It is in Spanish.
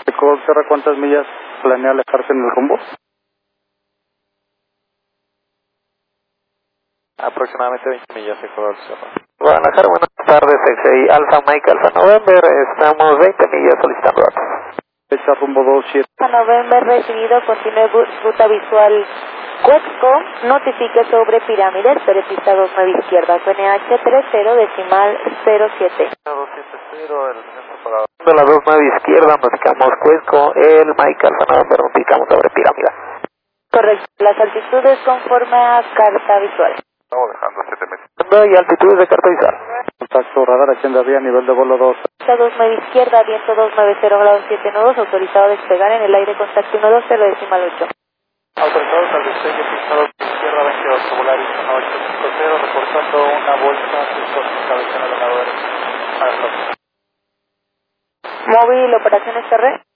Eco Sierra, ¿cuántas millas planea alejarse en el rumbo? Aproximadamente 20 millas, Eco Sierra. Guadalajara, buenas tardes, XI Alfa Mike Alfa November, estamos 20 millas solicitando datos. Fecha rumbo 27. Alfa November recibido, continúe ruta visual Cuexco, notifique sobre pirámides, pista 29 izquierda, PNH 30 decimal 07. 270, el centro pagado. De la 29 izquierda, notificamos Cuexco, el Mike Alfa November, notificamos sobre pirámide. Correcto, las altitudes conforme a carta visual. Estamos dejando 7 metros. Y altitudes de carta visual. Contacto radar, agenda vía, nivel de vuelo 2. Pista 29 izquierda, viento 290 grados 7 nudos, autorizado a despegar en el aire, contacto 120 decimal 8. Autorizados al despegue, pista 2 izquierda, 22, Volaris 1850, reportando una bolsa de cabeza en el elevador. Móvil, operaciones terrestres.